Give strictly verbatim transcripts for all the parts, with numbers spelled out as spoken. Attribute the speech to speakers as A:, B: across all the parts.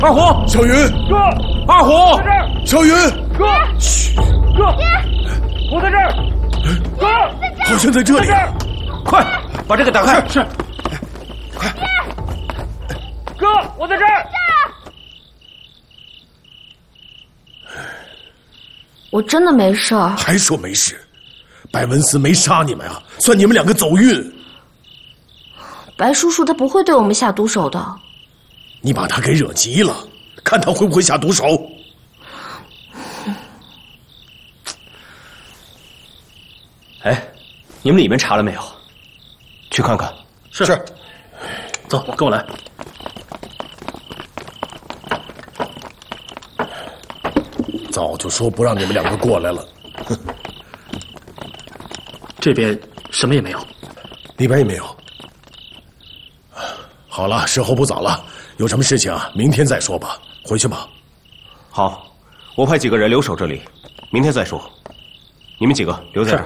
A: 二虎，
B: 小云，
A: 哥，二虎，在这儿，
B: 小云，
A: 哥，嘘，哥，我在这儿，哥，
B: 好像在这里，
A: 快把这个打开，是，快，哥，我在这儿。
C: 我真的没事儿，
B: 还说没事？白文思没杀你们啊，算你们两个走运。
C: 白叔叔他不会对我们下毒手的。
B: 你把他给惹急了，看他会不会下毒手。
D: 哎，你们里面查了没有？去看看。
A: 是。是。走，跟我来。
B: 早就说不让你们两个过来了。哼。
A: 这边什么也没有，
B: 里边也没有。好了，时候不早了，有什么事情啊，明天再说吧。回去吧。
D: 好，我派几个人留守这里，明天再说。你们几个留在这儿。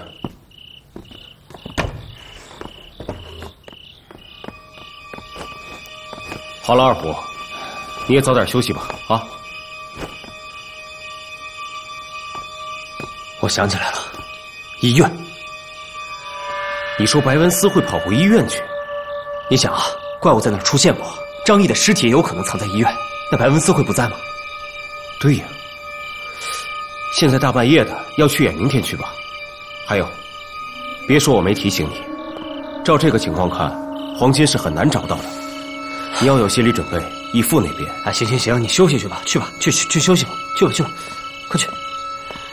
D: 好了，二虎，你也早点休息吧。啊。我想起来了，医院。你说白文思会跑回医院去？你想啊，怪物在那儿出现过，张毅的尸体也有可能藏在医院，那白文思会不在吗？对呀。现在大半夜的，要去也明天去吧。还有，别说我没提醒你，照这个情况看，黄金是很难找到的，你要有心理准备。义父那边，
A: 哎，行行行，你休息去吧，去吧，去去去休息吧，去吧去吧。